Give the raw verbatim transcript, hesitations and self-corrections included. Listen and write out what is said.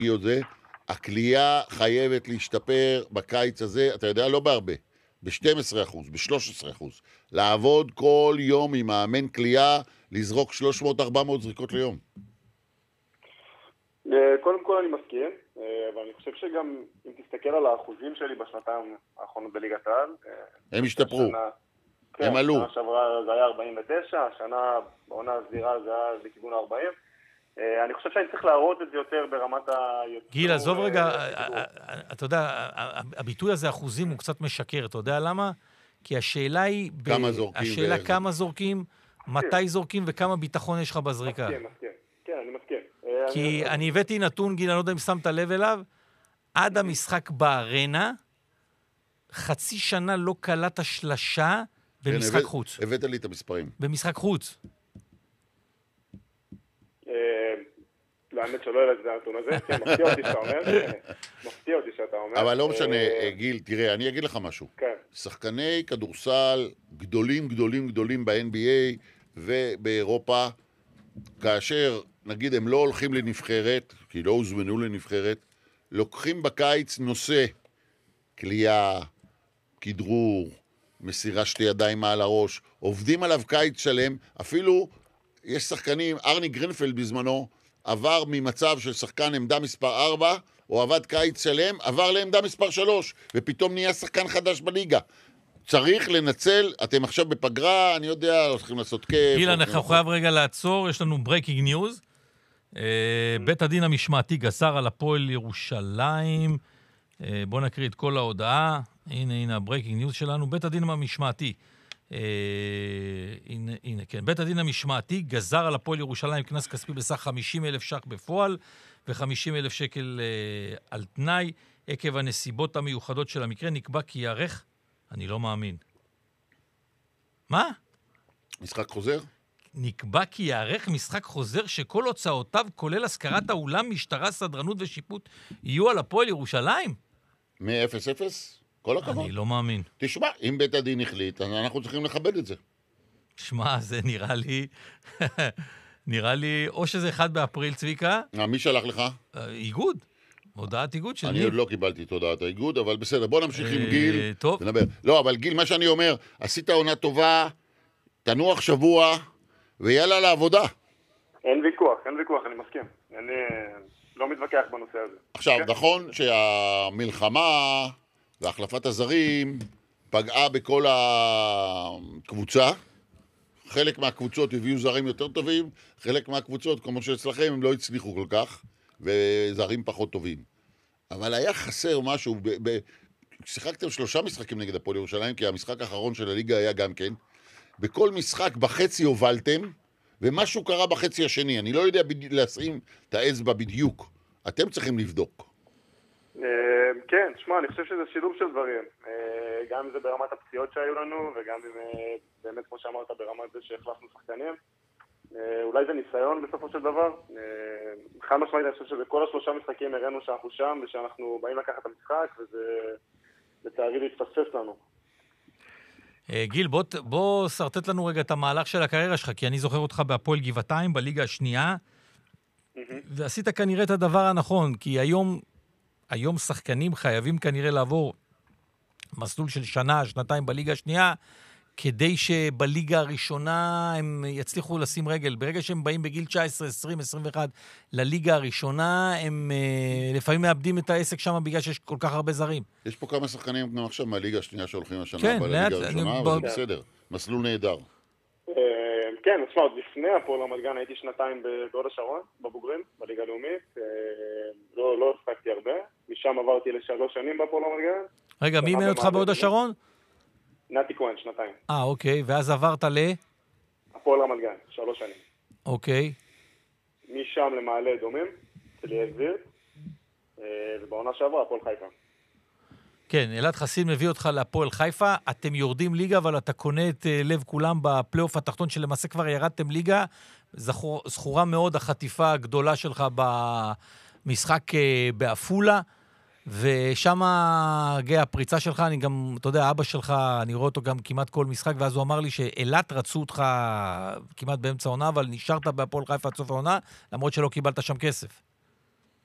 או זה, הקליעה חייבת להשתפר בקיץ הזה, אתה יודע, לא בהרבה, ב-שנים עשר אחוז, ב-שלושה עשר אחוז. לעבוד כל יום עם מאמן קליעה, לזרוק שלוש מאות ארבע מאות זריקות ליום. קודם כל אני מסכים, אבל אני חושב שגם אם תסתכל על האחוזים שלי בשנתיים האחרונות בליגת העל, הם השתפרו, הם עלו. השנה שעברה זה היה ארבעים ותשע, השנה בעונה הסדירה זה היה בכיוון ארבעים. אני חושב שאני צריך להראות את זה יותר ברמת היוצור. גיל, עזוב רגע, אתה יודע, הביטוי הזה אחוזים הוא קצת משקר, אתה יודע למה? כי השאלה היא, כמה זורקים, השאלה כמה זורקים, מתי זורקים וכמה ביטחון יש לך בזריקה. מסכים, מסכים. כן, אני מסכים. כי אני הבאתי נתון, גיל, אני לא יודע אם שמת לב אליו, עד המשחק בארנה, חצי שנה לא קלט השלשה במשחק חוץ. הבאת לי את המספרים. במשחק חוץ. לאמת שלא יהיה את הנתון הזה, כן, מפתיע אותי שאתה אומר, מפתיע אותי שאתה אומר. אבל לא משנה, גיל, תראה, אני אגיד לך משהו. כן. שחקני כדורסל גדולים, גדולים, גדולים ב-אן בי איי ובאירופה, כאשר, נגיד, הם לא הולכים לנבחרת, כי לא הוזמנו לנבחרת, לוקחים בקיץ נושא, קליעה, כדרור, מסירה שתי ידיים מעל הראש, עובדים עליו קיץ שלם, אפילו יש שחקנים, ארני גרינפלד בזמנו, עבר ממצב של שחקן עמדה מספר ארבע, או עבד קיץ שלם, עבר לעמדה מספר שלוש, ופתאום נהיה שחקן חדש בליגה. צריך לנצל, אתם עכשיו בפגרה, אני יודע, לא צריכים לעשות כיף. גיל, אנחנו חייב רגע לעצור, יש לנו ברייקינג ניוז. בית הדין המשמעתי גזר על הפועל ירושלים. בואו נקריא את כל ההודעה. הנה, הנה הברייקינג ניוז שלנו. בית הדין המשמעתי. הנה, הנה, כן. בית הדין המשמעתי גזר על הפועל ירושלים כנס כספי בסך חמישים אלף ש"ח בפועל, ו-חמישים אלף שקל על תנאי. עקב הנסיבות המיוחדות של המקרה נקבע כי יערך, אני לא מאמין. מה? משחק חוזר? נקבע כי יערך משחק חוזר שכל הוצאותיו, כולל הזכרת האולם, משטרה, סדרנות ושיפוט, יהיו על הפועל ירושלים? מ-אפס אפס? כל הכבוד. אני לא מאמין. תשמע, אם בית הדין החליט, אז אנחנו צריכים לכבד את זה. שמע, זה נראה לי... נראה לי, או שזה אחד באפריל, צביקה. מי שלח לך? איגוד. הודעת איגוד של אני ניב. עוד לא קיבלתי את הודעת האיגוד, אבל בסדר, בוא נמשיך עם גיל. טוב. ונדבר. לא, אבל גיל, מה שאני אומר, עשית עונה טובה, תנוח שבוע, ויאללה לעבודה. אין ויכוח, אין ויכוח, אני מסכים. אני לא מתווכח בנושא הזה. עכשיו, נכון שהמלחמה והחלפת הזרים פגעה בכל הקבוצה, חלק מהקבוצות הביאו זרים יותר טובים, חלק מהקבוצות, כמו שאצלכם, הם לא הצליחו כל כך, וזרים פחות טובים. אבל היה חסר משהו, ב- ב- שיחקתם שלושה משחקים נגד הפועל ירושלים, כי המשחק האחרון של הליגה היה גם כן. בכל משחק בחצי הובלתם, ומשהו קרה בחצי השני. אני לא יודע בד... לשים את האצבע בדיוק. אתם צריכים לבדוק. כן, תשמע, אני חושב שזה שילוב של דברים. גם אם זה ברמת הפציעות שהיו לנו, וגם אם באמת, כמו שאמרת, ברמת זה שהחלפנו שחקנים. אולי זה ניסיון בסופו של דבר. חד משמעית, אני חושב שבכל השלושה משחקים הראינו שאנחנו שם, ושאנחנו באים לקחת את המשחק, וזה לצערי להתפספס לנו. גיל, בוא, בוא סרטט לנו רגע את המהלך של הקריירה שלך, כי אני זוכר אותך בהפועל גבעתיים, בליגה השנייה, ועשית כנראה את הדבר הנכון, כי היום, היום שחקנים חייבים כנראה לעבור מסלול של שנה, שנתיים בליגה השנייה, כדי שבליגה הראשונה הם יצליחו לשים רגל. ברגע שהם באים בגיל תשע עשרה, עשרים, עשרים ואחת לליגה הראשונה, הם uh, לפעמים מאבדים את העסק שם בגלל שיש כל כך הרבה זרים. יש פה כמה שחקנים גם עכשיו מהליגה השנייה שהולכים השנה כן, בליגה לאט, הראשונה, אני... אבל זה בסדר. מסלול נהדר. כן, תשמע, עוד לפני הפועל רמת גן הייתי שנתיים בהוד השרון, בבוגרים, בליגה הלאומית. לא, לא הספקתי הרבה. משם עברתי לשלוש שנים בהפועל רמת גן. רגע, מי אימן אותך בהוד השרון? נתי כהן, שנתיים. אה, אוקיי, ואז עברת ל... הפועל רמת גן, שלוש שנים. אוקיי. משם למעלה אדומים, אליעז וירט, ובעונה שעברה, הפועל חיפה. כן, אלעד חסין מביא אותך להפועל חיפה, אתם יורדים ליגה, אבל אתה קונה את לב כולם בפלייאוף התחתון, שלמעשה כבר ירדתם ליגה, זכור, זכורה מאוד החטיפה הגדולה שלך במשחק באפולה, ושם הגיעה הפריצה שלך, אני גם, אתה יודע, אבא שלך, אני רואה אותו גם כמעט כל משחק, ואז הוא אמר לי שאילת רצו אותך כמעט באמצע העונה, אבל נשארת בהפועל חיפה עד סוף העונה, למרות שלא קיבלת שם כסף.